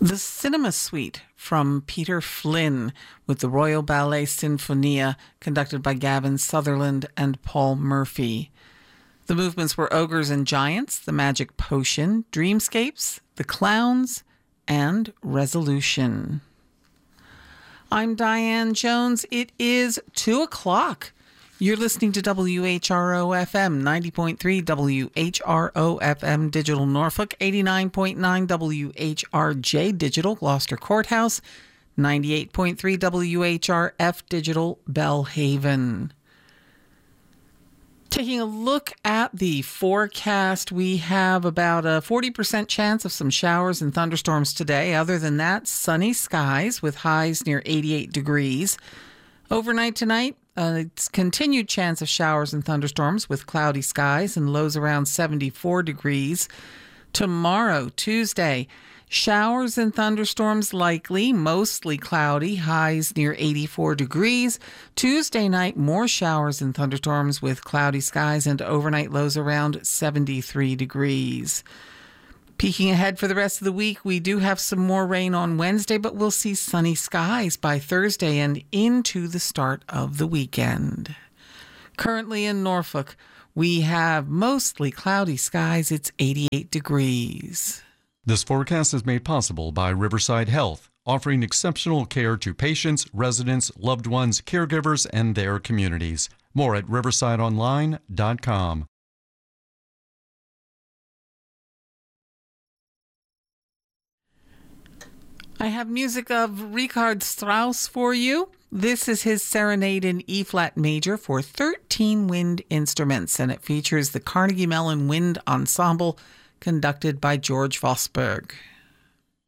The Cinema Suite from Peter Flynn with the Royal Ballet Sinfonia, conducted by Gavin Sutherland and Paul Murphy. The movements were Ogres and Giants, The Magic Potion, Dreamscapes, The Clowns, and Resolution. I'm Diane Jones. It is 2 o'clock. You're listening to WHRO FM, 90.3 WHRO FM Digital Norfolk, 89.9 WHRJ Digital Gloucester Courthouse, 98.3 WHRF Digital Bellhaven. Taking a look at the forecast, we have about a 40% chance of some showers and thunderstorms today. Other than that, sunny skies with highs near 88 degrees. Overnight tonight, it's continued chance of showers and thunderstorms with cloudy skies and lows around 74 degrees. Tomorrow, Tuesday, showers and thunderstorms likely, mostly cloudy, highs near 84 degrees. Tuesday night, more showers and thunderstorms with cloudy skies and overnight lows around 73 degrees. Peeking ahead for the rest of the week, we do have some more rain on Wednesday, but we'll see sunny skies by Thursday and into the start of the weekend. Currently in Norfolk, we have mostly cloudy skies. It's 88 degrees. This forecast is made possible by Riverside Health, offering exceptional care to patients, residents, loved ones, caregivers, and their communities. More at riversideonline.com. I have music of Richard Strauss for you. This is his Serenade in E-flat major for 13 wind instruments, and it features the Carnegie Mellon Wind Ensemble, conducted by George Vosberg.